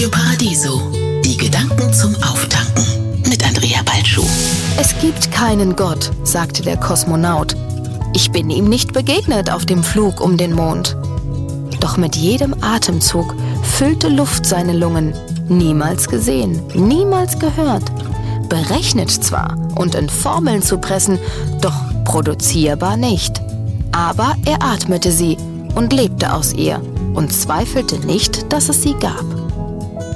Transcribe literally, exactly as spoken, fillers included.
Radio Paradiso. Die Gedanken zum Auftanken mit Andrea Balschuh. Es gibt keinen Gott, sagte der Kosmonaut. Ich bin ihm nicht begegnet auf dem Flug um den Mond. Doch mit jedem Atemzug füllte Luft seine Lungen. Niemals gesehen, niemals gehört. Berechnet zwar und in Formeln zu pressen, doch produzierbar nicht. Aber er atmete sie und lebte aus ihr und zweifelte nicht, dass es sie gab.